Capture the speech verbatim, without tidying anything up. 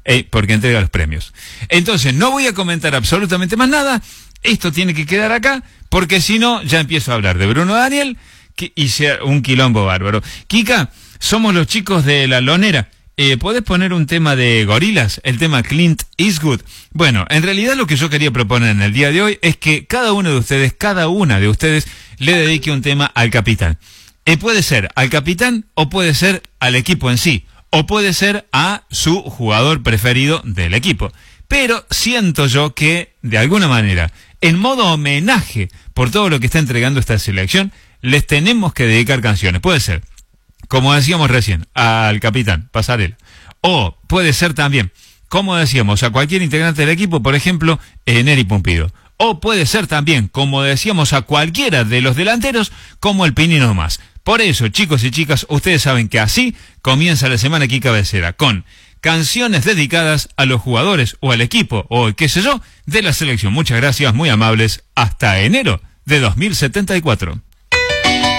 eh, porque entrega los premios. Entonces, no voy a comentar absolutamente más nada. Esto tiene que quedar acá, porque si no, ya empiezo a hablar de Bruno Daniel que, y sea un quilombo bárbaro. Kika, somos los chicos de La Lonera. Eh, ¿Podés poner un tema de Gorilas? El tema Clint Eastwood. Bueno, en realidad lo que yo quería proponer en el día de hoy es que cada uno de ustedes, cada una de ustedes, le dedique un tema al capitán. Eh, puede ser al capitán o puede ser al equipo en sí, o puede ser a su jugador preferido del equipo. Pero siento yo que, de alguna manera, en modo homenaje por todo lo que está entregando esta selección, les tenemos que dedicar canciones. Puede ser, como decíamos recién, al capitán, Pasarela. O puede ser también, como decíamos, a cualquier integrante del equipo, por ejemplo, eh, Neri Pumpido. O puede ser también, como decíamos, a cualquiera de los delanteros, como el Pini nomás. Por eso, chicos y chicas, ustedes saben que así comienza la semana aquí cabecera, con canciones dedicadas a los jugadores o al equipo, o qué sé yo, de la selección. Muchas gracias, muy amables. Hasta enero de dos mil setenta y cuatro.